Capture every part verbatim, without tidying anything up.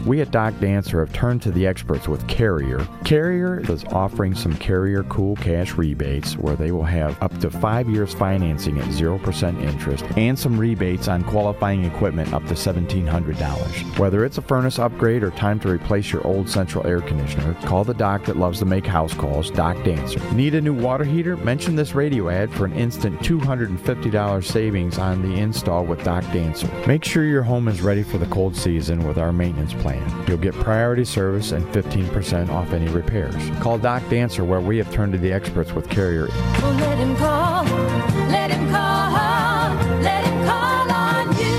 we at Doc Dancer have turned to the experts with Carrier. Carrier is offering some Carrier Cool Cash rebates where they will have up to five years financing at zero percent interest and some rebates on qualifying equipment up to seventeen hundred dollars. Whether it's a furnace upgrade or time to replace your old central air conditioner, call the doc that loves to make house calls, Doc Dancer. Need a new water heater? Mention this radio ad for an instant two hundred fifty dollars savings on the install with Doc Dancer. Make sure your home is ready for the cold season with our maintenance plan. You'll get priority service and fifteen percent off any repairs. Call Doc Dancer where we have turned to the experts with Carrier. Well, let him call, let him call, let him call on you.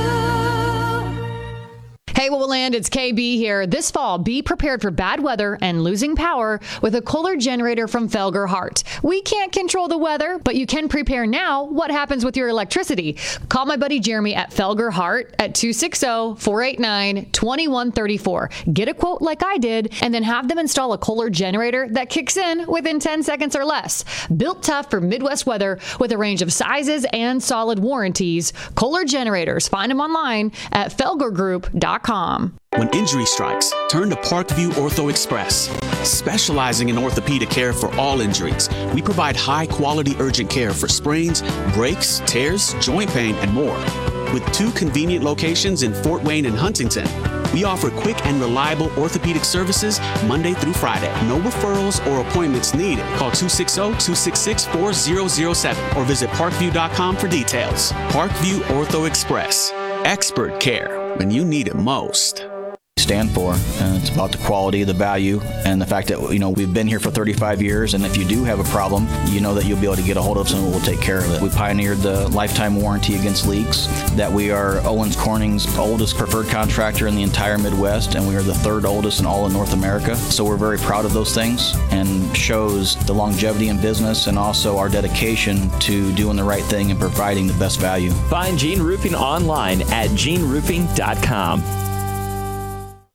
Hey, what will land? It's K B here. This fall, be prepared for bad weather and losing power with a Kohler generator from Felger Hart. We can't control the weather, but you can prepare now. What happens with your electricity? Call my buddy Jeremy at Felger Hart at two six zero, four eight nine, two one three four. Get a quote like I did, and then have them install a Kohler generator that kicks in within ten seconds or less. Built tough for Midwest weather with a range of sizes and solid warranties. Kohler generators. Find them online at felger group dot com. When injury strikes, turn to Parkview Ortho Express. Specializing in orthopedic care for all injuries, we provide high-quality urgent care for sprains, breaks, tears, joint pain, and more. With two convenient locations in Fort Wayne and Huntington, we offer quick and reliable orthopedic services Monday through Friday. No referrals or appointments needed. Call two six zero, two six six, four zero zero seven or visit parkview dot com for details. Parkview Ortho Express. Expert care when you need it most. Stand for, and it's about the quality, the value, and the fact that, you know, we've been here for thirty-five years, and if you do have a problem, you know that you'll be able to get a hold of someone who will take care of it. We pioneered the lifetime warranty against leaks, that we are Owens Corning's oldest preferred contractor in the entire Midwest, and we are the third oldest in all of North America. So we're very proud of those things, and shows the longevity in business and also our dedication to doing the right thing and providing the best value. Find Gene Roofing online at gene roofing dot com.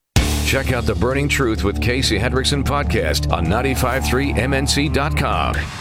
Check out The Burning Truth with Casey Hendrickson podcast on nine five three M N C dot com.